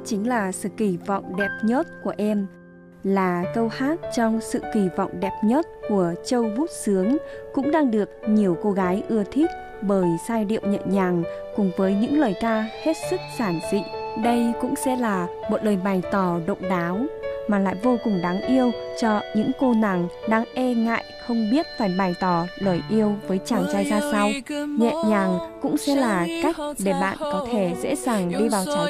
chính là sự kỳ vọng đẹp nhất của em, là câu hát trong sự kỳ vọng đẹp nhất của Châu Bút Sướng, cũng đang được nhiều cô gái ưa thích bởi giai điệu nhẹ nhàng cùng với những lời ca hết sức giản dị. Đây cũng sẽ là một lời bày tỏ độc đáo mà lại vô cùng đáng yêu cho những cô nàng đang e ngại không biết phải bày tỏ lời yêu với chàng trai ra sao. Nhẹ nhàng cũng sẽ là cách để bạn có thể dễ dàng đi vào trái